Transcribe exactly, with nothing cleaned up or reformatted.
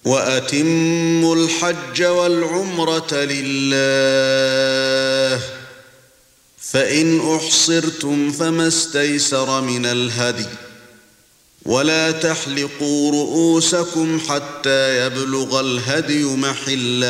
وَأَتِمُّوا الْحَجَّ وَالْعُمْرَةَ لِلَّهِ فَإِنْ أُحْصِرْتُمْ فَمَا اسْتَيْسَرَ مِنَ الْهَدْيِ وَلَا تَحْلِقُوا رُؤُوسَكُمْ حَتَّى يَبْلُغَ الْهَدْيُ مَحِلَّهُ